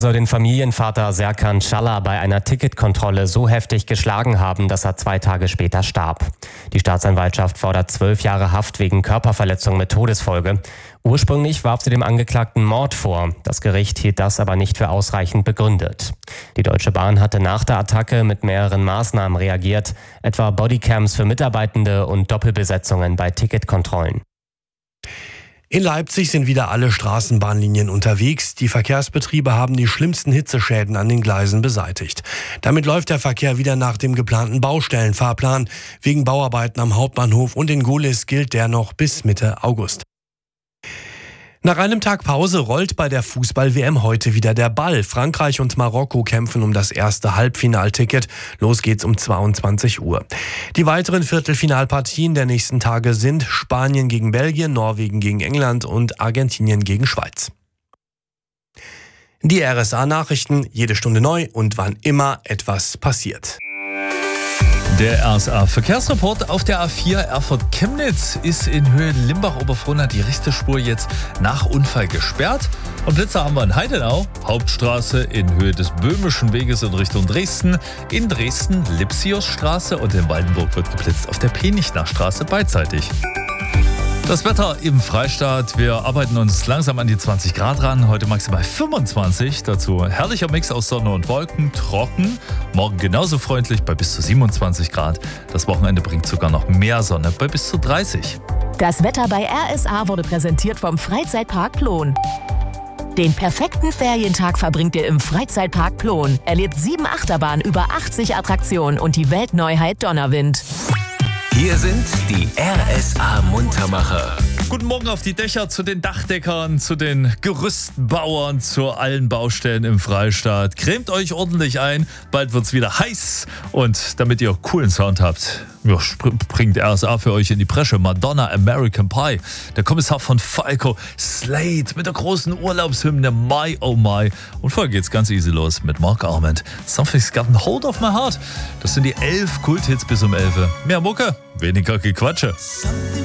Soll den Familienvater Serkan Çalhar bei einer Ticketkontrolle so heftig geschlagen haben, dass er 2 Tage später starb. Die Staatsanwaltschaft fordert 12 Jahre Haft wegen Körperverletzung mit Todesfolge. Ursprünglich warf sie dem Angeklagten Mord vor. Das Gericht hielt das aber nicht für ausreichend begründet. Die Deutsche Bahn hatte nach der Attacke mit mehreren Maßnahmen reagiert, etwa Bodycams für Mitarbeitende und Doppelbesetzungen bei Ticketkontrollen. In Leipzig sind wieder alle Straßenbahnlinien unterwegs. Die Verkehrsbetriebe haben die schlimmsten Hitzeschäden an den Gleisen beseitigt. Damit läuft der Verkehr wieder nach dem geplanten Baustellenfahrplan. Wegen Bauarbeiten am Hauptbahnhof und in Gohlis gilt der noch bis Mitte August. Nach einem Tag Pause rollt bei der Fußball-WM heute wieder der Ball. Frankreich und Marokko kämpfen um das erste Halbfinalticket. Los geht's um 22 Uhr. Die weiteren Viertelfinalpartien der nächsten Tage sind Spanien gegen Belgien, Norwegen gegen England und Argentinien gegen Schweiz. Die RSA-Nachrichten, jede Stunde neu und wann immer etwas passiert. Der RSA-Verkehrsreport auf der A4 Erfurt-Chemnitz ist in Höhe Limbach-Oberfrohna die rechte Spur jetzt nach Unfall gesperrt. Und Blitzer haben wir in Heidenau, Hauptstraße in Höhe des Böhmischen Weges in Richtung Dresden. In Dresden Lipsiusstraße und in Waldenburg wird geblitzt auf der Penichnerstraße beidseitig. Das Wetter im Freistaat. Wir arbeiten uns langsam an die 20 Grad ran. Heute maximal 25. Dazu herrlicher Mix aus Sonne und Wolken, trocken. Morgen genauso freundlich bei bis zu 27 Grad. Das Wochenende bringt sogar noch mehr Sonne bei bis zu 30. Das Wetter bei RSA wurde präsentiert vom Freizeitpark Plon. Den perfekten Ferientag verbringt ihr im Freizeitpark Plon. Erlebt 7 Achterbahnen, über 80 Attraktionen und die Weltneuheit Donnerwind. Hier sind die RSA-Muntermacher. Guten Morgen auf die Dächer zu den Dachdeckern, zu den Gerüstbauern, zu allen Baustellen im Freistaat. Cremt euch ordentlich ein, bald wird's wieder heiß. Und damit ihr coolen Sound habt, bringt RSA für euch in die Bresche Madonna American Pie. Der Kommissar von Falco, Slade mit der großen Urlaubshymne My Oh My. Und vorher geht's ganz easy los mit Mark Arment. Something's got a hold of my heart. Das sind die 11 Kulthits bis um 11. Mehr Mucke, weniger Gequatsche.